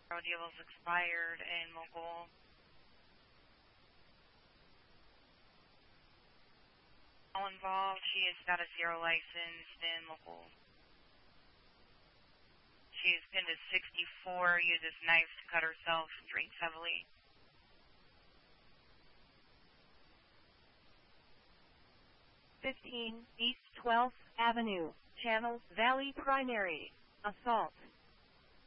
Road deal is expired and local. All involved, she has got a 0 license and local. She's pinned to 64, uses knife to cut herself, drinks heavily. 15 East 12th Avenue, Channel Valley Primary. Assault.